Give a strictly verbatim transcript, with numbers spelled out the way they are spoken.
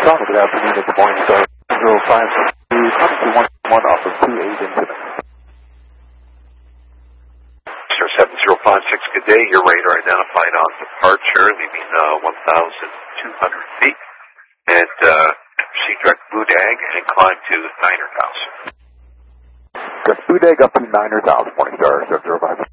Tommy, good afternoon at the Morning Star. zero five six two, two one one off of two eight incident. Star seven zero five six, good day. Your radar identified on departure, leaving uh, one thousand two hundred feet. And uh, proceed direct Budag and climb to Niner's house. Direct Budag up to Niner's house, Morning Star seven zero five.